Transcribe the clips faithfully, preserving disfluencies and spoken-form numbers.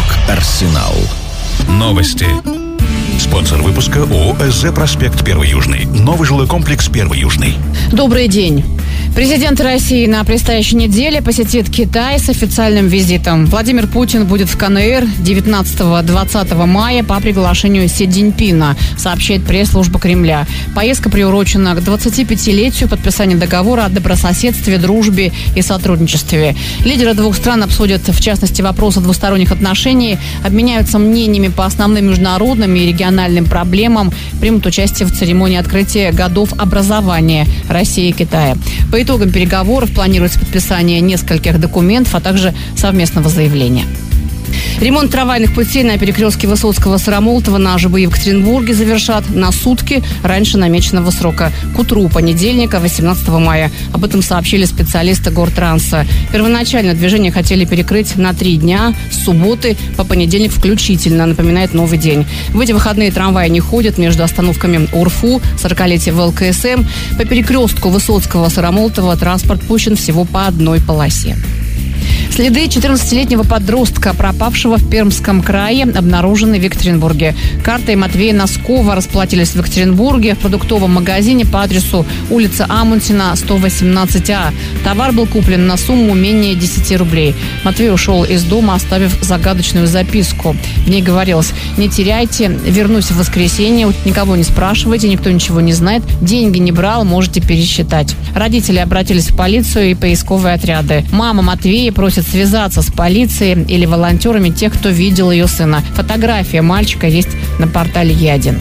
Рок-Арсенал. Новости. Спонсор выпуска ООО «СЗ Проспект Первый Южный». Новый жилой комплекс Первый Южный. Добрый день. Президент России на предстоящей неделе посетит Китай с официальным визитом. Владимир Путин будет в КНР девятнадцатого-двадцатого мая по приглашению Си Цзиньпина, сообщает пресс-служба Кремля. Поездка приурочена к двадцатипятилетию подписания договора о добрососедстве, дружбе и сотрудничестве. Лидеры двух стран обсудят, в частности, вопросы двусторонних отношений, обменяются мнениями по основным международным и региональным проблемам, примут участие в церемонии открытия годов образования России и Китая. По итогам переговоров планируется подписание нескольких документов, а также совместного заявления. Ремонт трамвайных путей на перекрестке Высоцкого-Сарамолтова на АЖБ в Екатеринбурге завершат на сутки раньше намеченного срока, к утру понедельника, восемнадцатого мая. Об этом сообщили специалисты Гортранса. Первоначально движение хотели перекрыть на три дня, с субботы по понедельник включительно, напоминает «Новый день». В эти выходные трамваи не ходят между остановками УРФУ, сорокалетие ВЛКСМ. По перекрестку Высоцкого-Сарамолтова транспорт пущен всего по одной полосе. Следы четырнадцатилетнего подростка, пропавшего в Пермском крае, обнаружены в Екатеринбурге. Картой Матвея Носкова расплатились в Екатеринбурге в продуктовом магазине по адресу улица Амунтина, сто восемнадцать А. Товар был куплен на сумму менее десяти рублей. Матвей ушел из дома, оставив загадочную записку. В ней говорилось: «Не теряйте, вернусь в воскресенье, никого не спрашивайте, никто ничего не знает, деньги не брал, можете пересчитать». Родители обратились в полицию и поисковые отряды. Мама Матвея просит связаться с полицией или волонтерами тех, кто видел ее сына. Фотография мальчика есть на портале Е1.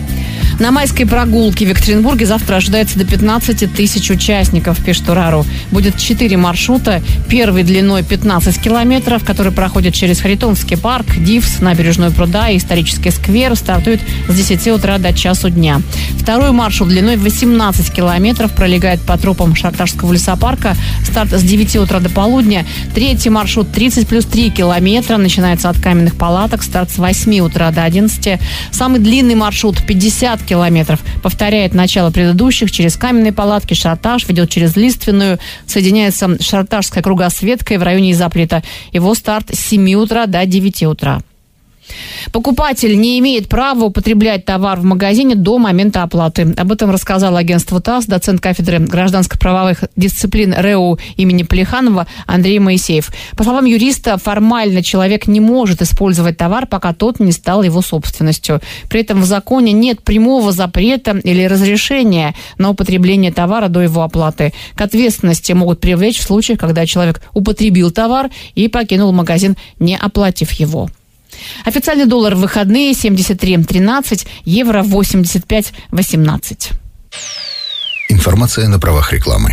На майской прогулке в Екатеринбурге завтра ожидается до пятнадцати тысяч участников, пишет Урару. Будет четыре маршрута. Первый длиной пятнадцать километров, который проходит через Харитонский парк, Дивс, набережную пруда и исторический сквер, стартует с десяти утра до часу дня. Второй маршрут длиной восемнадцать километров пролегает по тропам Шарташского лесопарка. Старт с девяти утра до полудня. Третий маршрут тридцать плюс три километра. Начинается от каменных палаток. Старт с восьми утра до одиннадцати. Самый длинный маршрут пятьдесят километров. Повторяет начало предыдущих через каменные палатки. Шарташ ведет через Лиственную. Соединяется с Шарташской кругосветкой в районе Изаплита. Его старт с семи утра до девяти утра. Покупатель не имеет права употреблять товар в магазине до момента оплаты. Об этом рассказал агентству ТАСС доцент кафедры гражданско-правовых дисциплин РЭУ имени Плеханова Андрей Моисеев. По словам юриста, формально человек не может использовать товар, пока тот не стал его собственностью. При этом в законе нет прямого запрета или разрешения на употребление товара до его оплаты. К ответственности могут привлечь в случаях, когда человек употребил товар и покинул магазин, не оплатив его. Официальный доллар в выходные семьдесят три тринадцать, евро восемьдесят пять восемнадцать. Информация на правах рекламы.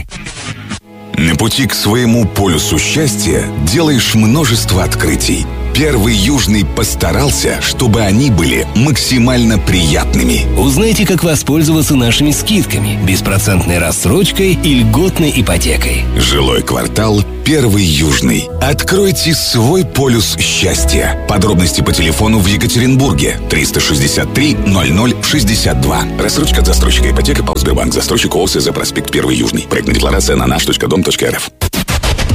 На пути к своему полюсу счастья делаешь множество открытий. Первый Южный постарался, чтобы они были максимально приятными. Узнайте, как воспользоваться нашими скидками, беспроцентной рассрочкой и льготной ипотекой. Жилой квартал Первый Южный. Откройте свой полюс счастья. Подробности по телефону в Екатеринбурге триста шестьдесят три ноль ноль шестьдесят два. Рассрочка от застройщика ипотека по Сбербанк. Застройщик ООО «СЗ Проспект Первый Южный». Проектная декларация на наш точка дом точка эр эф.